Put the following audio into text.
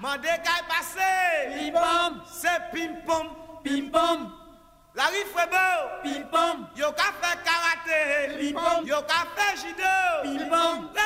Mandé qu'à passer. Pim-pom. C'est pim-pom. Pim-pom. La rue Frebo. Pim-pom. Yo ka fait karaté. Pim-pom. Yo ka fait judo. Pim-pom.